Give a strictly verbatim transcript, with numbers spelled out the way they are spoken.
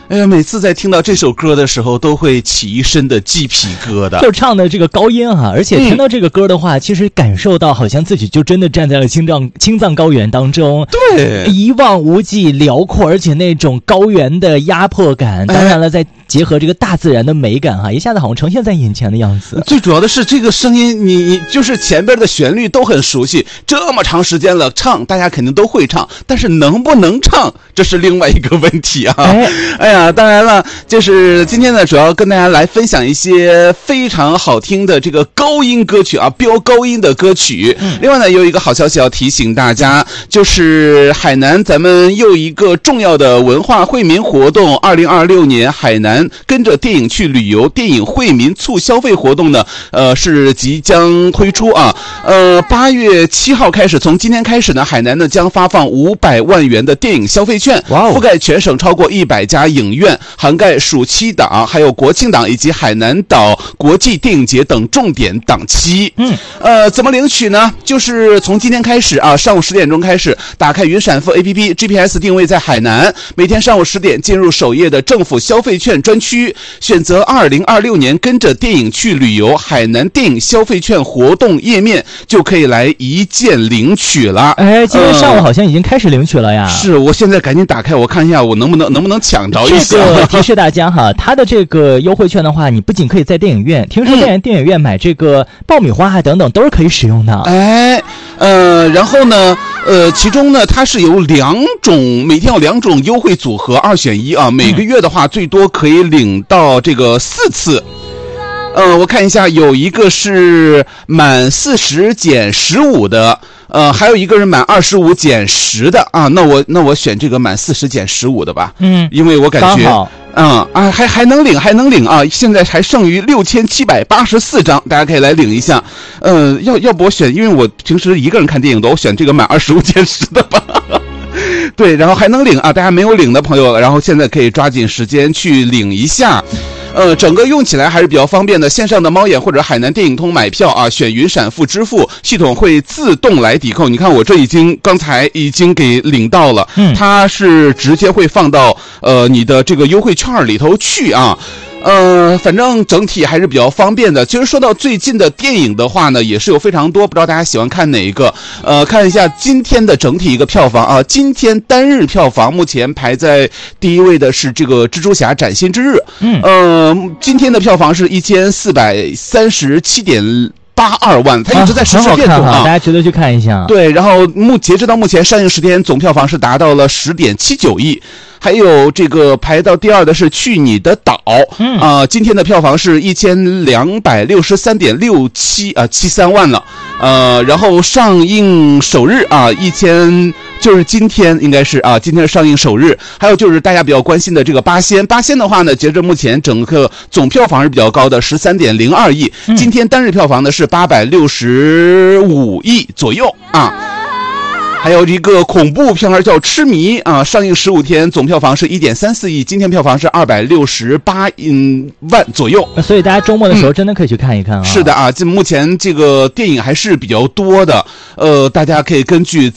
哎呀，每次在听到这首歌的时候，都会起一身的鸡皮疙瘩。 就唱的这个高音哈、啊，而且听到这个歌的话、嗯，其实感受到好像自己就真的站在了青藏青藏高原当中， 对， 一望无际、辽阔，而且那种高原的压迫感，当然了，再结合这个大自然的美感哈、啊，一下子好像呈现在眼前的样子。 最主要的是这个声音，你你就是前边的旋律都很熟悉，这么长时间了，唱大家肯定都会唱，但是能不能唱，这是另外一个问题啊。哎，哎呀，当然了，就是今天呢，主要跟大家来分享一些非常好听的这个高音歌曲啊，飙高音的歌曲。嗯、另外呢，有一个好消息要提醒大家，就是海南咱们又一个重要的文化惠民活动，二零二六年海南跟着电影去旅游电影惠民促消费活动呢，呃，是即将推出啊。呃，八月七号开始，从今天开始呢，海南呢将发放五百万元的电影消费券，哇，覆盖全省超过一百家影院，涵盖暑期档、还有国庆档以及海南岛国际电影节等重点档期。嗯，呃，怎么领取呢？就是从今天开始啊，上午十点钟开始，打开云闪付 A P P，G P S 定位在海南，每天上午十点进入首页的政府消费券专区，选择二零二六年跟着电影去旅游海南电影消费券活动页面，就可以来一键领取了。 哎，今天上午好像已经开始领取了呀。呃、 是，我现在赶紧打开，我看一下我能不能能不能抢着一下。 这个提示大家哈，它的这个优惠券的话，你不仅可以在电影院，听说在电影院买这个爆米花啊等等都是可以使用的。 哎，呃，然后呢，呃，其中呢，它是有两种，每天有两种优惠组合，二选一啊。每个月的话，最多可以领到这个四次。呃，我看一下，有一个是满四十减十五的，呃，还有一个是满二十五减十的啊。那我那我选这个满四十减十五的吧，嗯，因为我感觉，嗯啊，还还能领，还能领啊！现在还剩余六千七百八十四张，大家可以来领一下。呃，要要不我选，因为我平时一个人看电影的，我选这个满二十五减十的吧。对，然后还能领啊！大家没有领的朋友，然后现在可以抓紧时间去领一下。呃，整个用起来还是比较方便的。线上的猫眼或者海南电影通买票啊，选云闪付支付，系统会自动来抵扣。你看我这已经刚才已经给领到了，嗯，它是直接会放到呃你的这个优惠券里头去啊。呃，反正整体还是比较方便的。其实说到最近的电影的话呢，也是有非常多，不知道大家喜欢看哪一个？呃，看一下今天的整体一个票房啊，今天单日票房目前排在第一位的是这个《蜘蛛侠：崭新之日》，嗯，呃，今天的票房是一千四百三十七点八二万，它一直在实时变动啊， 大家值得去看一下。 对，然后目截止到目前上映十天总票房是达到了十点七九亿。还有这个排到第二的是《去你的岛》，嗯啊、呃，今天的票房是一千两百六十三点六七啊七三万了，呃，然后上映首日啊一千就是今天应该是啊今天是上映首日，还有就是大家比较关心的这个八仙，八仙的话呢，截至目前整个总票房是比较高的十三点零二亿，今天单日票房呢是八百六十五亿左右啊。还有一个恐怖片叫《痴迷》啊，上映十五天，总票房是一点三四亿，今天票房是二百六十八嗯万左右。 所以大家周末的时候真的可以去看一看啊。 嗯、是的啊，这目前这个电影还是比较多的，呃，大家可以根据